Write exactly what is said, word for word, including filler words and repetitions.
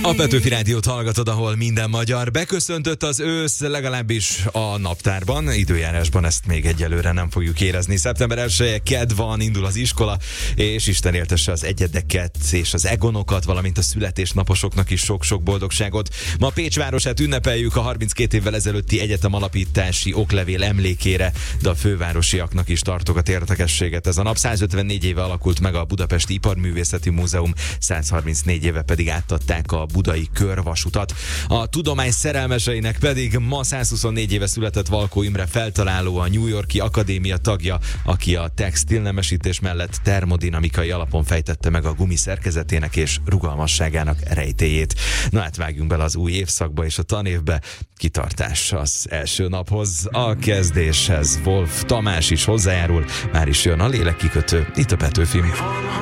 A Petőfi Rádiót hallgatod, ahol minden magyar. Beköszöntött az ősz, legalábbis a naptárban. Időjárásban ezt még egyelőre nem fogjuk érezni. szeptember elseje kedd van, indul az iskola, és Isten éltesse az egyedeket és az egonokat, valamint a születésnaposoknak is sok-sok boldogságot. Ma Pécs városát ünnepeljük a harminckét évvel ezelőtti egyetem alapítási oklevél emlékére, de a fővárosiaknak is tartogat érdekességet. Ez a nap százötvennégy éve alakult meg a Budapesti Iparművészeti Múzeum, százharmincnégy éve pedig átadták a budai körvasutat. A tudomány szerelmeseinek pedig ma százhuszonnégy éve született Valkó Imre feltaláló, a New York-i Akadémia tagja, aki a textilnemesítés mellett termodinamikai alapon fejtette meg a gumi szerkezetének és rugalmasságának rejtélyét. Na hát vágjunk bele az új évszakba és a tanévbe. Kitartás az első naphoz, a kezdéshez Wolf Tamás is hozzájárul, már is jön a lélekkikötő, itt a Petőfi.